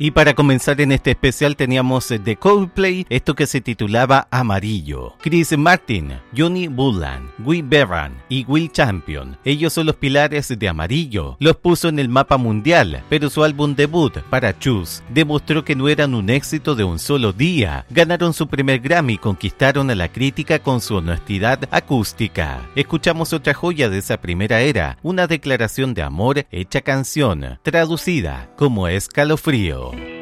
Y para comenzar en este especial teníamos de Coldplay esto que se titulaba Amarillo. Chris Martin, Johnny Bullen, Guy Berran y Will Champion, ellos son los pilares de Amarillo. Los puso en el mapa mundial, pero su álbum debut, Parachutes, demostró que no eran un éxito de un solo día. Ganaron su primer Grammy y conquistaron a la crítica con su honestidad acústica. Escuchamos otra joya de esa primera era, una declaración de amor hecha canción, traducida como Escalofrío.